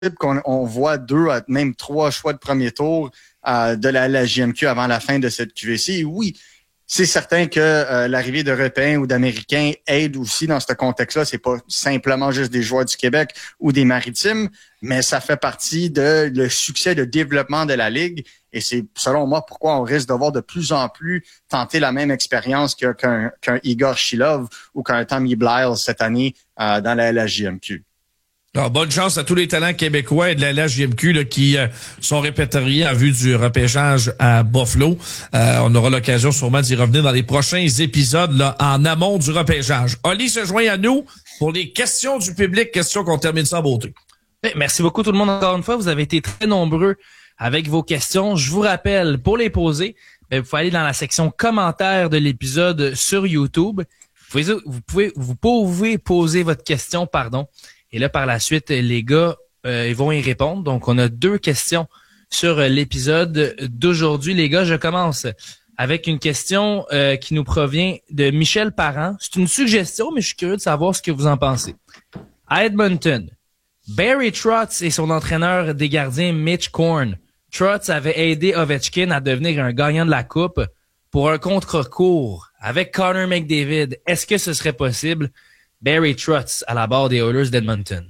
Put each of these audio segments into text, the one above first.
qu'on voit 2 à même 3 choix de premier tour de la JMQ avant la fin de cette QVC. Et oui, c'est certain que l'arrivée d'Européens ou d'Américains aide aussi dans ce contexte-là. C'est pas simplement juste des joueurs du Québec ou des Maritimes, mais ça fait partie de le succès de développement de la Ligue. Et c'est, selon moi, pourquoi on risque de voir de plus en plus tenter la même expérience qu'un Igor Shilov ou qu'un Tommy Blyles cette année dans la LHJMQ. Alors, bonne chance à tous les talents québécois et de la LHJMQ là, qui sont répertoriés en vue du repêchage à Buffalo. On aura l'occasion sûrement d'y revenir dans les prochains épisodes là, en amont du repêchage. Oli se joint à nous pour les questions du public, questions qu'on termine ça en beauté. Merci beaucoup tout le monde encore une fois. Vous avez été très nombreux avec vos questions. Je vous rappelle, pour les poser, vous pouvez aller dans la section commentaires de l'épisode sur YouTube. Vous pouvez poser votre question, Et là, par la suite, les gars, ils vont y répondre. Donc, on a 2 questions sur l'épisode d'aujourd'hui. Les gars, je commence avec une question qui nous provient de Michel Parent. C'est une suggestion, mais je suis curieux de savoir ce que vous en pensez. À Edmonton, Barry Trotz et son entraîneur des gardiens Mitch Korn. Trotz avait aidé Ovechkin à devenir un gagnant de la Coupe pour un contre-cours avec Connor McDavid. Est-ce que ce serait possible? Barry Trotz à la barre des Oilers d'Edmonton.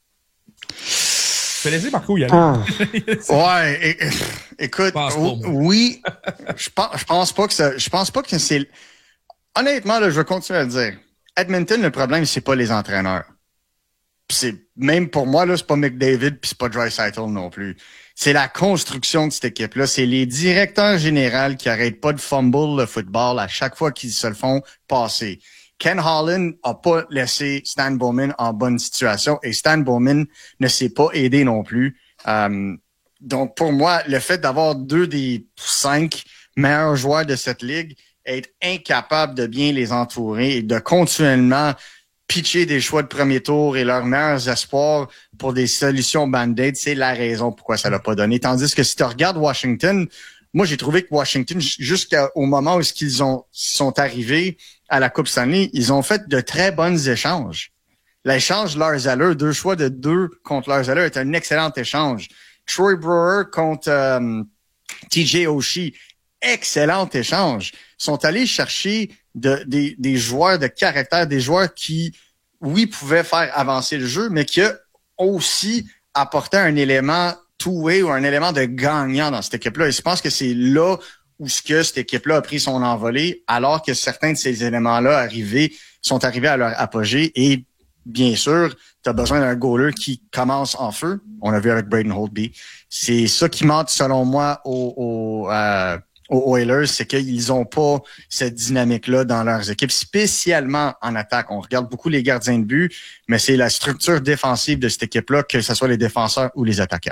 Je vais laisser Marco y aller. Ouais, écoute, oui, je pense pas que c'est... Honnêtement, là, je vais continuer à le dire. Edmonton, le problème, c'est pas les entraîneurs. C'est, même pour moi, là, c'est pas McDavid pis c'est pas Draisaitl non plus. C'est la construction de cette équipe-là. C'est les directeurs généraux qui arrêtent pas de fumble le football à chaque fois qu'ils se le font passer. Ken Holland a pas laissé Stan Bowman en bonne situation et Stan Bowman ne s'est pas aidé non plus. Donc, pour moi, le fait d'avoir 2 des 5 meilleurs joueurs de cette ligue, être incapable de bien les entourer et de continuellement pitcher des choix de premier tour et leurs meilleurs espoirs pour des solutions band-aid, c'est la raison pourquoi ça l'a pas donné. Tandis que si tu regardes Washington, moi, j'ai trouvé que Washington, jusqu'au moment où ils sont arrivés à la Coupe Stanley, ils ont fait de très bons échanges. L'échange Lars Eller, 2 choix de 2 contre Lars Eller, est un excellent échange. Troy Brewer contre TJ Oshie, excellent échange. Ils sont allés chercher des joueurs de caractère, des joueurs qui, oui, pouvaient faire avancer le jeu, mais qui a aussi apporté un élément two-way ou un élément de gagnant dans cette équipe-là. Et je pense que c'est là où cette équipe-là a pris son envolée, alors que certains de ces éléments-là sont arrivés à leur apogée. Et bien sûr, tu as besoin d'un goaler qui commence en feu. On l'a vu avec Braden Holtby. C'est ça qui manque, selon moi, aux Oilers, c'est qu'ils ont pas cette dynamique-là dans leurs équipes, spécialement en attaque. On regarde beaucoup les gardiens de but, mais c'est la structure défensive de cette équipe-là, que ce soit les défenseurs ou les attaquants.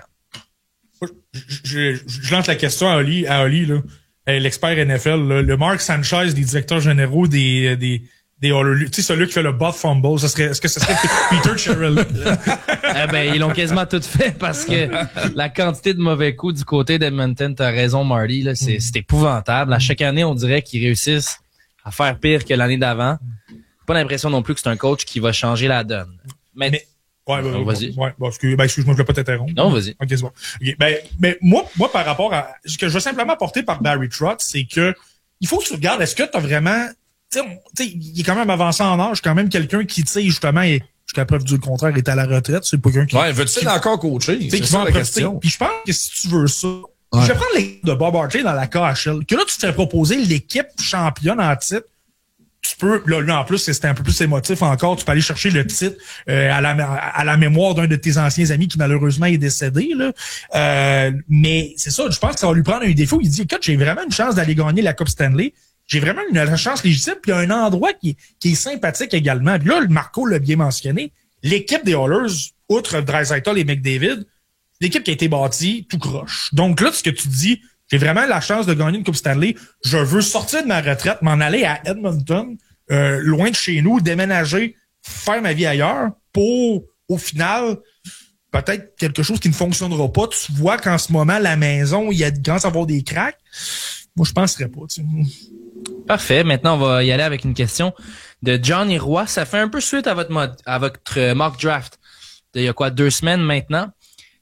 Je lance la question à Oli là. L'expert NFL, là, le Mark Sanchez des directeurs généraux des Oilers, tu sais, celui qui fait le buff fumble, est-ce que ce serait Peter Sherrill? Ils l'ont quasiment tout fait parce que la quantité de mauvais coups du côté d'Edmonton, t'as raison, Marty, là, c'est épouvantable. À chaque année, on dirait qu'ils réussissent à faire pire que l'année d'avant. Pas l'impression non plus que c'est un coach qui va changer la donne. Mais vas-y. Excuse-moi, je voulais pas t'interrompre. Non, vas-y. Ok, c'est bon. Okay, mais moi, par rapport à ce que je veux simplement apporter par Barry Trotz, c'est que il faut que tu regardes, est-ce que t'as vraiment, tu sais, il est quand même avancé en âge, quand même quelqu'un qui, tu sais, justement, jusqu'à preuve du contraire, est à la retraite. C'est pas quelqu'un qui. Ouais, veux-tu encore coacher? C'est ça la question. Puis je pense que si tu veux ça, je vais prendre l'équipe de Bob Hartley dans la KHL, que là, tu te fais proposer l'équipe championne en titre. Tu peux, là, en plus, c'était un peu plus émotif encore. Tu peux aller chercher le titre à la mémoire d'un de tes anciens amis qui malheureusement est décédé. Là. Mais c'est ça, je pense que ça va lui prendre un défaut. Il dit, écoute, j'ai vraiment une chance d'aller gagner la Coupe Stanley. J'ai vraiment une chance légitime. Puis il y a un endroit qui est sympathique également. Puis là, Marco l'a bien mentionné. L'équipe des Oilers, outre Draisaitl et McDavid, l'équipe qui a été bâtie tout croche. Donc là, ce que tu dis, j'ai vraiment la chance de gagner une Coupe Stanley. Je veux sortir de ma retraite, m'en aller à Edmonton, loin de chez nous, déménager, faire ma vie ailleurs pour, au final, peut-être quelque chose qui ne fonctionnera pas. Tu vois qu'en ce moment, la maison, il y a commence à avoir des cracks. Moi, je penserais pas. Tu sais. Parfait. Maintenant, on va y aller avec une question de Johnny Roy. Ça fait un peu suite à votre mock draft. Il y a 2 semaines maintenant.